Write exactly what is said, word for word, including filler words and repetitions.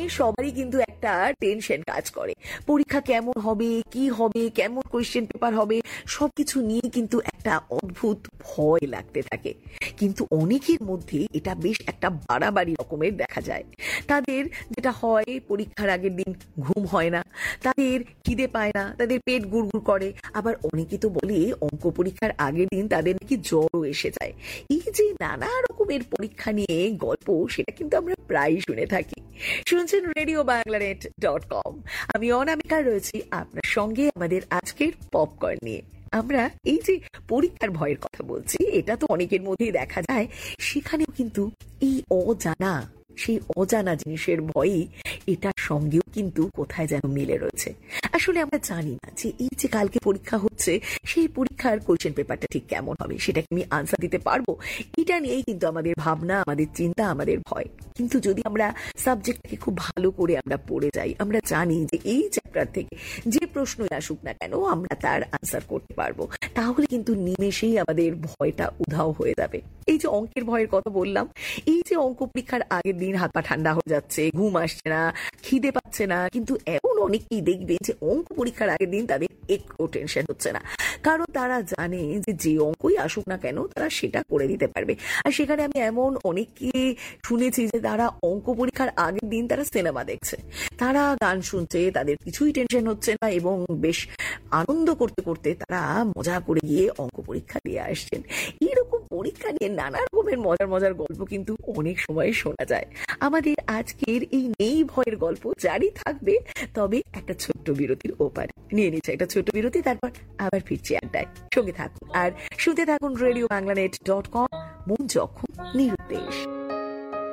সবারই কিন্তু একটা টেনশন কাজ করে। পরীক্ষা কেমন হবে, কি হবে, কেমন কোয়েশ্চেন পেপার হবে, সবকিছু নিয়ে কিন্তু একটা অদ্ভুত ভয় লাগতে থাকে। কিন্তু অনেকের মধ্যে এটা বেশ একটা বাড়াবাড়ি রকমের দেখা যায়। তাদের যেটা হয়, পরীক্ষার আগের দিন ঘুম হয় না, তাদের খিদে পায় না, তাদের পেট গুড়গুড় করে। আবার অনেকে তো বলে অঙ্ক পরীক্ষার আগের দিন তাদের নাকি জ্বরও এসে যায়। এই যে নানা রকমের পরীক্ষা নিয়ে গল্প, সেটা কিন্তু আমরা প্রায়ই শুনে থাকি। শুনছেন রেডিও বাংলানেট ডট কম। আমি অনামিকা রয়েছি আপনার সঙ্গে আমাদের আজকের পপকর্ন নিয়ে। আমরা এই যে পরীক্ষার ভয়ের কথা বলছি, এটা তো অনেকের মধ্যেই দেখা যায়। সেখানেও কিন্তু এই অজানা, সেই অজানা জিনিসের ভয়ই এটার সঙ্গেও কিন্তু কোথায় যেন মিলে রয়েছে। আসলে আমরা জানি না যে এই যে কালকে পরীক্ষা হচ্ছে, সেই পরীক্ষার কোয়েশ্চেন পেপারটা ঠিক কেমন হবে, সেটাকে আমি আনসার দিতে পারবো, এটা নিয়েই কিন্তু আমাদের ভাবনা, আমাদের চিন্তা, আমাদের ভয়। কিন্তু যদি আমরা সাবজেক্টটাকে খুব ভালো করে আমরা পড়ে যাই, আমরা জানি যে এই চ্যাপ্টার থেকে যে প্রশ্নই আসুক না কেন আমরা তার আনসার করতে পারবো, তাহলে কিন্তু নিমেষেই আমাদের ভয়টা উধাও হয়ে যাবে। এই যে অঙ্কের ভয়ের কথা বললাম, এই যে অঙ্ক পরীক্ষার আগের দিন হাত পা ঠান্ডা হয়ে যাচ্ছে, ঘুম আসছে না, খিদে পাচ্ছে না, কিন্তু এমন অনেকেই দেখবে যে অঙ্ক পরীক্ষার আগের দিন তাদের একটু টেনশন হচ্ছে না, কারণ তারা জানে যে যে অঙ্কই আসুক না কেন তারা সেটা করে দিতে পারবে। আর সেখানে আমি এমন অনেককে শুনেছি যে তারা অঙ্ক পরীক্ষার আগের দিন তারা সিনেমা দেখছে, তারা গান শুনছে, তাদের কিছুই টেনশন হচ্ছে না এবং বেশ আনন্দ করতে করতে তারা মজা করে গিয়ে অঙ্ক পরীক্ষা দিয়ে আসছেন। এইরকম পরীক্ষা নিয়ে নানা রকমের মজার মজার গল্প কিন্তু অনেক সময় শোনা যায়। আমাদের আজকের এই নেই ভয়ের গল্প জারি থাকবে, তবে একটা ছোট্ট বিরতির ওপার নিয়ে নিচ্ছে একটা ছোট্ট বিরতি, তারপর আবার ফিরছি আড্ডায়। সঙ্গে থাকুন আর শুনতে থাকুন রেডিও বাংলানেট ডট কম, মন যখন নিরুদ্দেশ।